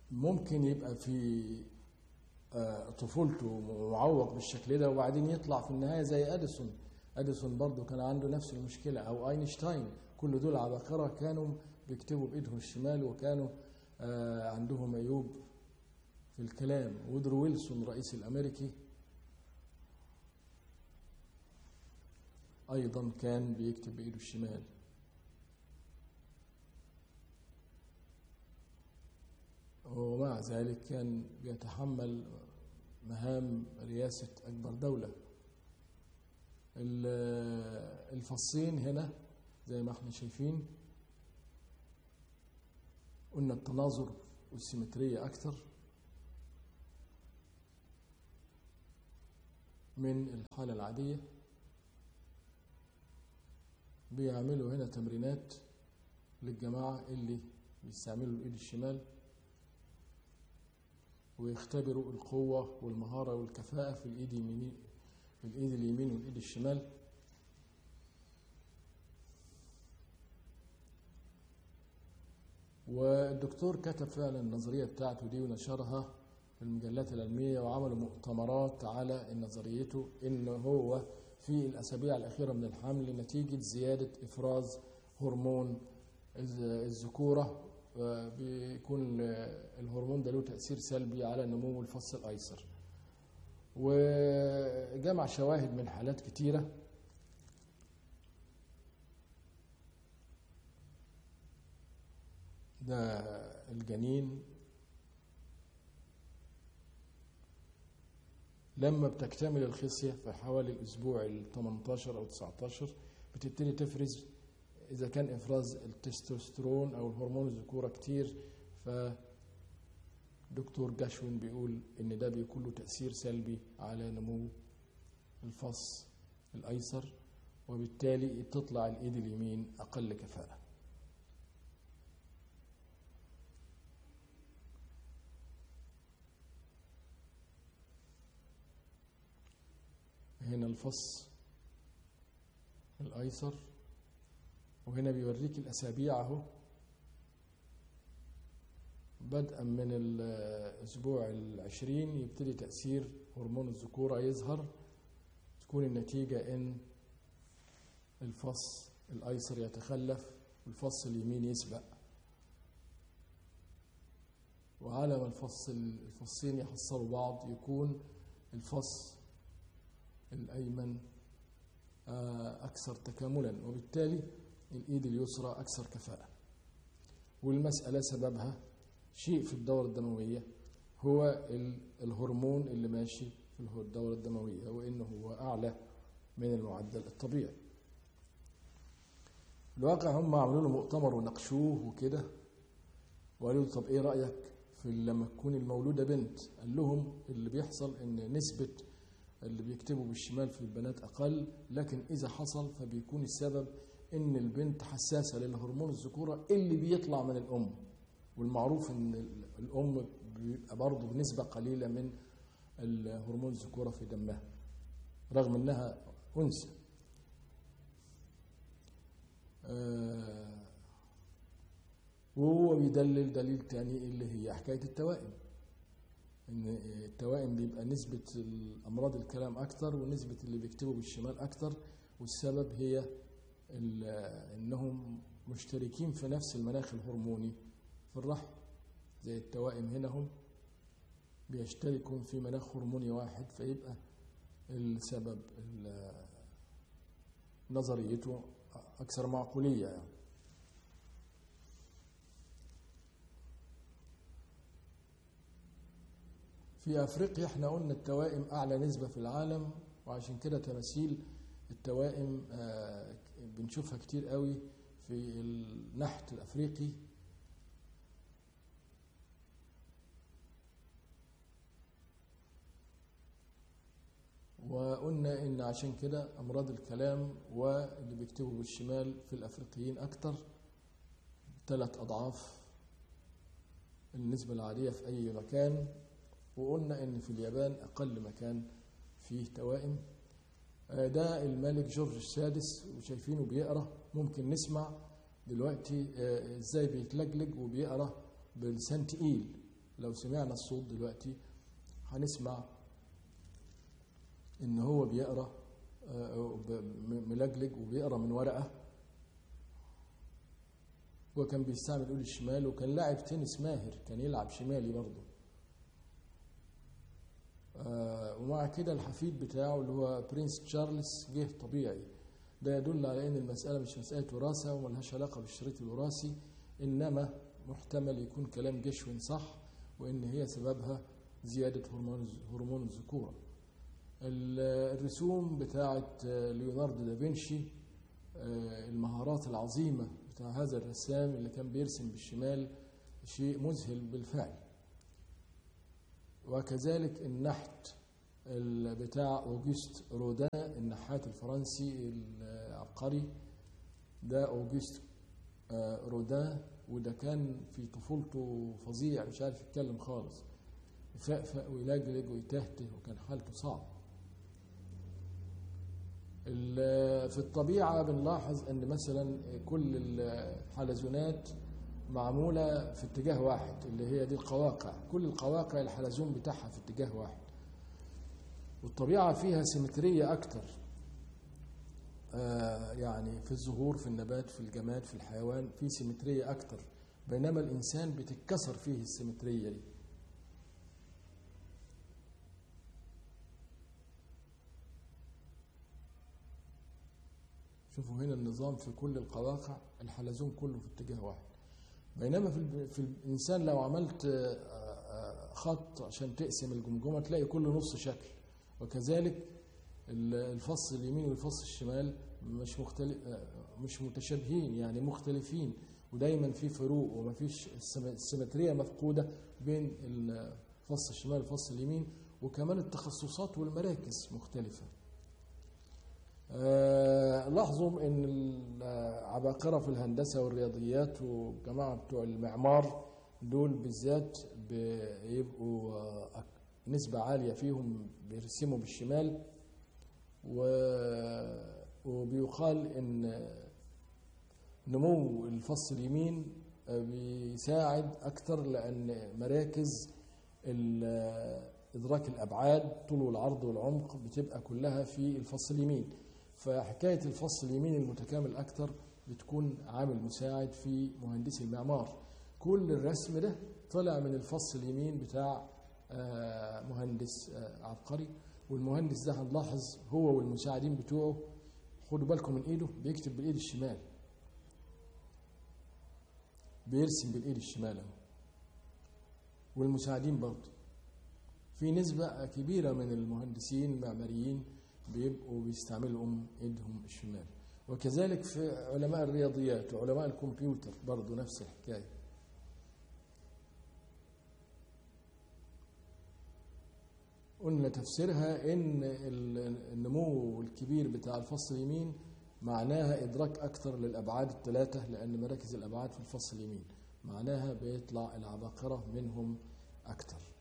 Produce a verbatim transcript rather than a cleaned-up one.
ممكن يبقى في طفولته معوق بالشكل ده وبعدين يطلع في النهاية زي أديسون. أديسون برضو كان عنده نفس المشكلة، أو أينشتاين. كل دول عباقرة كانوا بيكتبوا بإيدهم الشمال وكانوا عندهم عيوب في الكلام. وودرو ويلسون رئيس الأمريكي أيضا كان بيكتب بإيده الشمال. ومع ذلك كان بيتحمل مهام رئاسة أكبر دولة. الفصين هنا زي ما احنا شايفين قلنا التناظر والسيمترية أكثر من الحالة العادية. بيعملوا هنا تمرينات للجماعة اللي بيستعملوا الإيد الشمال ويختبروا القوة والمهارة والكفاءة في الإيد اليمين في الإيد اليمين والإيد الشمال. والدكتور كتب فعلا النظرية بتاعته دي ونشرها في المجلات العلمية، وعملوا مؤتمرات على نظريته إن هو في الأسابيع الأخيرة من الحمل نتيجة زيادة إفراز هرمون الذكورة بيكون الهرمون ده له تأثير سلبي على نمو الفص الأيسر. وجمع شواهد من حالات كتيرة ده الجنين لما بتكتمل الخصية في حوالي الأسبوع ال ثمانية عشر أو تسعة عشر بتبتدي تفرز، إذا كان إفراز التستوستيرون أو الهرمون الذكورة كتير، فدكتور جاشوين بيقول إن ده بيكون له تأثير سلبي على نمو الفص الأيسر، وبالتالي تطلع الإيد اليمين أقل كفاءة. هنا الفص الأيسر، وهنا بيوريك الأسابيع أهو بدءا من الأسبوع العشرين يبتدي تأثير هرمون الذكورة يظهر، تكون النتيجة إن الفص الأيسر يتخلف والفص اليمين يسبق، وعلى ما الفص الفصين يحصلوا بعض يكون الفص الأيمن أكثر تكاملا، وبالتالي الإيد اليسرى أكثر كفاءة. والمسألة سببها شيء في الدورة الدموية، هو الهرمون اللي ماشي في الدورة الدموية وإنه هو أعلى من المعدل الطبيعي. الواقع هم عملوا له مؤتمر وناقشوه وكده، وقالوا له طب إيه رأيك في لما تكون المولودة بنت؟ قال لهم اللي بيحصل إن نسبة اللي بيكتبوا بالشمال في البنات أقل، لكن إذا حصل فبيكون السبب إن البنت حساسة للهرمون الذكورة اللي بيطلع من الأم، والمعروف إن الأم بيبقى برضه بنسبة قليلة من الهرمون الذكورة في دمها رغم إنها أنثى. آه وهو بيدلل دليل تاني اللي هي حكاية التوائم، إن التوائم بيبقى نسبة الأمراض الكلام أكتر ونسبة اللي بيكتبوا بالشمال أكتر، والسبب هي إنهم مشتركين في نفس المناخ الهرموني في الرحم. زي التوائم هنا هم بيشتركوا في مناخ هرموني واحد، فيبقى السبب نظريته أكثر معقولية يعني. في أفريقيا احنا قلنا التوائم أعلى نسبة في العالم، وعشان كده تماثيل التوائم بنشوفها كتير قوي في النحت الأفريقي. وقلنا إن عشان كده أمراض الكلام واللي بيكتبوا بالشمال في الأفريقيين أكتر، ثلاث أضعاف النسبة العادية في أي مكان. وقلنا إن في اليابان أقل مكان فيه توائم. ده الملك جورج السادس وشايفينه بيقرأ، ممكن نسمع دلوقتي إزاي بيتلجلج وبيقرأ بلسان تقيل، لو سمعنا الصوت دلوقتي هنسمع ان هو بيقرا ملجلج وبيقرا من ورقه. هو كان بيستعمل ايده الشمال، وكان لاعب تنس ماهر، كان يلعب شمالي برضه. ومع كده الحفيد بتاعه اللي هو برنس تشارلز جه طبيعي. ده يدل على ان المساله مش مساله وراثه وملهاش علاقه بالشريط الوراثي، انما محتمل يكون كلام جشوين صح، وان هي سببها زياده هرمون هرمون الذكوره. الرسوم بتاعه ليوناردو دافنشي، المهارات العظيمه بتاع هذا الرسام اللي كان بيرسم بالشمال شيء مذهل بالفعل. وكذلك النحت بتاع أوغست رودان، النحات الفرنسي العبقري ده أوغست رودان، وده كان في طفولته فظيع، مش عارف يتكلم خالص، يفقفق ويلجلج ويتهته، وكان حالته صعب. في الطبيعة بنلاحظ أن مثلا كل الحلزونات معمولة في اتجاه واحد، اللي هي دي القواقع، كل القواقع الحلزون بتاعها في اتجاه واحد، والطبيعة فيها سيمترية أكتر، آه يعني في الزهور، في النبات، في الجماد، في الحيوان في سيمترية أكتر، بينما الإنسان بتتكسر فيه السيمترية دي. شوفوا هنا النظام في كل القواقع الحلزون كله في اتجاه واحد، بينما في, في الإنسان لو عملت خط عشان تقسم الجمجمة تلاقي كل نص شكل، وكذلك الفص اليمين والفص الشمال مش مختلف، مش متشابهين، يعني مختلفين، ودايما في فروق، وما فيش السيمترية مفقودة بين الفص الشمال والفص اليمين، وكمان التخصصات والمراكز مختلفة. أه لاحظوا ان العباقرة في الهندسة والرياضيات والجماعة بتوع المعمار دول بالذات بيبقوا نسبة عالية فيهم بيرسموا بالشمال، وبيقال ان نمو الفص اليمين بيساعد اكتر، لان مراكز ادراك الابعاد طول والعرض والعمق بتبقى كلها في الفص اليمين، فحكاية الفص اليمين المتكامل أكتر بتكون عامل مساعد في مهندسي المعمار. كل الرسم ده طلع من الفص اليمين بتاع مهندس عبقري، والمهندس ده هنلاحظ هو والمساعدين بتوعه، خدوا بالكم من إيده، بيكتب بالإيد الشمال، بيرسم بالإيد الشمال اهو، والمساعدين برضه. في نسبة كبيرة من المهندسين المعماريين بيبقوا بيستعملوا ايدهم الشمال، وكذلك في علماء الرياضيات وعلماء الكمبيوتر برضو نفس الحكايه. قلنا تفسيرها ان النمو الكبير بتاع الفص اليمين معناها ادراك اكثر للابعاد الثلاثه، لان مراكز الابعاد في الفص اليمين، معناها بيطلع العباقره منهم اكثر.